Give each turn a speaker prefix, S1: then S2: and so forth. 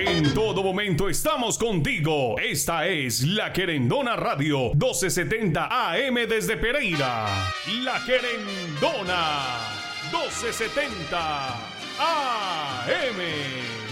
S1: En todo momento estamos contigo. Esta es La Querendona Radio, 1270 AM desde Pereira. La Querendona, 1270 AM.